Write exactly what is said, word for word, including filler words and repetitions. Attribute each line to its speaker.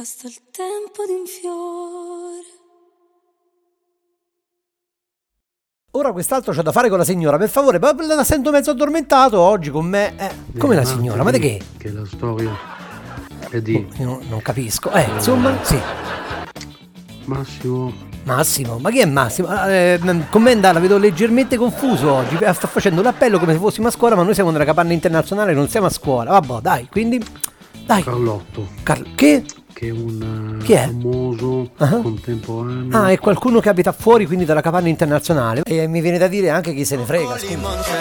Speaker 1: basta il tempo di un fiore.
Speaker 2: Ora quest'altro c'ho da fare con la signora, per favore, ma la sento mezzo addormentato oggi con me. Eh, come la signora? Ma di che?
Speaker 3: Che la storia è di...
Speaker 2: Oh, io non, non capisco. Eh, insomma, sì.
Speaker 3: Massimo.
Speaker 2: Massimo, ma chi è Massimo? Eh, commenda, la vedo leggermente confuso oggi. Sta facendo l'appello come se fossimo a scuola, ma noi siamo nella capanna internazionale, non siamo a scuola. Vabbè, dai, quindi... Dai.
Speaker 3: Carlotto.
Speaker 2: Car- che?
Speaker 3: Che è un
Speaker 2: Chi è?
Speaker 3: famoso
Speaker 2: uh-huh.
Speaker 3: contemporaneo.
Speaker 2: Ah, è qualcuno che abita fuori, quindi dalla capanna internazionale. E mi viene da dire anche chi se ne frega. Scusa.